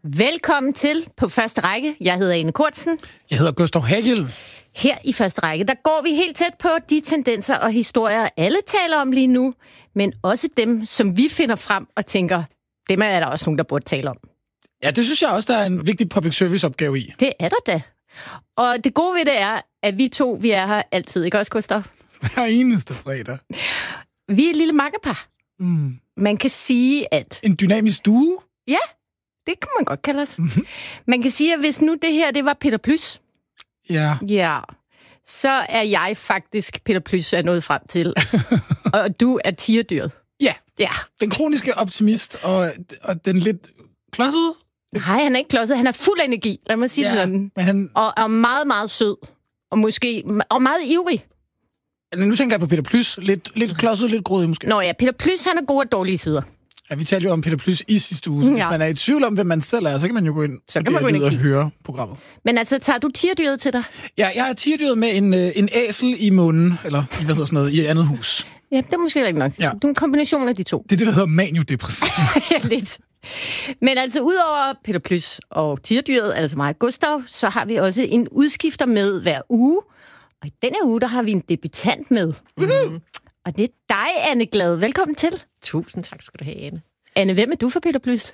Velkommen til På Første Række. Jeg hedder Ane Kortsen. Jeg hedder Gustav Hagel. Her i Første Række, der går vi helt tæt på de tendenser og historier, alle taler om lige nu, men også dem, som vi finder frem og tænker, dem er der også nogen, der burde tale om. Ja, det synes jeg også, der er en vigtig public service opgave i. Det er der da. Og det gode ved det er, at vi to, vi er her altid, ikke også, Gustav? Hver eneste fredag. Vi er et lille makkerpar. Man kan sige, at... En dynamisk duo? Ja, det kan man godt kalde os. Man kan sige, at hvis nu det her, det var Peter Plys, ja, så er jeg faktisk Peter Plys er nået frem til. Og du er tigerdyret. Ja, den kroniske optimist og den lidt klodsede. Nej, han er ikke klodset. Han er fuld af energi, lad mig sige sådan. Men han... Og meget, meget sød. Og meget ivrig. Nu tænker jeg på Peter Plys. Lidt klodset, lidt grådig måske. Nå ja, Peter Plys, han er gode og dårlige sider. Ja, vi talte jo om Peter Plys i sidste uge. Hvis man er i tvivl om, hvem man selv er, så kan man jo gå ind og høre programmet. Men altså, tager du tigerdyret til dig? Ja, jeg er tigerdyret med en æsel i munden, eller i andet hus. Ja, det er måske ikke nok. Ja. Du er en kombination af de to. Det er det, der hedder maniodepressiv. Ja, lidt. Men altså, udover Peter Plys og tigerdyret, altså mig og Gustav, så har vi også en udskifter med hver uge. Og i denne uge, der har vi en debutant med. Og det er dig, Anne Glad. Velkommen til. Tusind tak skal du have, Anne. Anne, hvem er du for Peter Plys?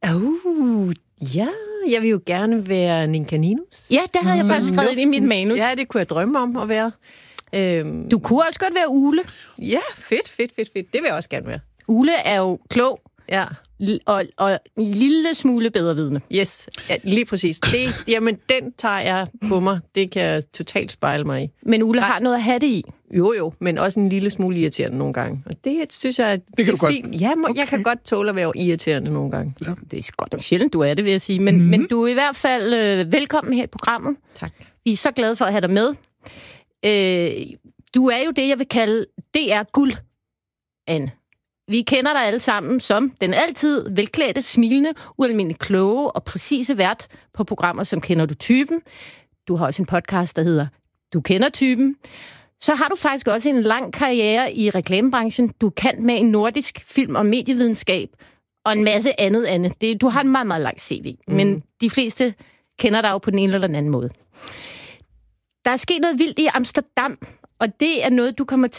Ja, jeg vil jo gerne være Ninka Ninus. Ja, det havde jeg faktisk skrevet i mit manus. Ja, det kunne jeg drømme om at være. Du kunne også godt være Ule. Ja, fedt. Det vil jeg også gerne være. Ule er jo klog. Ja. Og en lille smule bedrevidende. Yes, ja, lige præcis. Jamen, den tager jeg på mig. Det kan jeg totalt spejle mig i. Men Ule har noget at have det i. Jo, men også en lille smule irriterende nogle gange. Og det synes jeg, det kan du fint. Godt. Ja, jeg kan godt tåle at være irriterende nogle gange. Ja. Det er godt nok sjældent, du er det, vil jeg sige. Men du er i hvert fald velkommen her i programmet. Tak. Vi er så glade for at have dig med. Du er jo det, jeg vil kalde DR-guld, Anne. Vi kender dig alle sammen som den altid velklædte, smilende, ualmindeligt kloge og præcise vært på programmer, som Kender du typen. Du har også en podcast, der hedder Du kender typen. Så har du faktisk også en lang karriere i reklamebranchen. Du kan med en nordisk film- og medievidenskab og en masse andet. Du har en meget, meget lang CV, men de fleste kender dig jo på den ene eller den anden måde. Der er sket noget vildt i Amsterdam, og det er noget, du kommer til